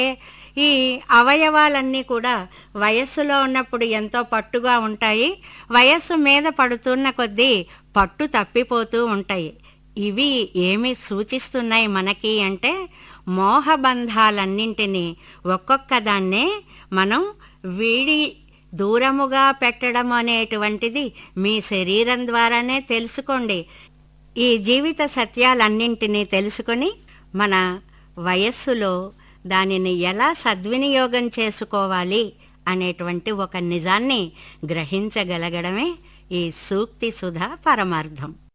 ఈ అవయవాలన్నీ కూడా వయస్సులో ఉన్నప్పుడు ఎంతో పట్టుగా ఉంటాయి. వయస్సు మీద పడుతున్న కొద్దీ పట్టు తప్పిపోతూ ఉంటాయి. ఇవి ఏమి సూచిస్తున్నాయి మనకి అంటే, మోహబంధాలన్నింటినీ ఒక్కొక్క దాన్నే మనం వీడి దూరముగా పెట్టడం అనేటువంటిది మీ శరీరం ద్వారానే తెలుసుకోండి. ఈ జీవిత సత్యాలన్నింటినీ తెలుసుకొని మన వయస్సులో దానిని ఎలా సద్వినియోగం చేసుకోవాలి అనేటువంటి ఒక నిజాన్ని గ్రహించగలగడమే ఈ సూక్తి సుధా పరమార్థం.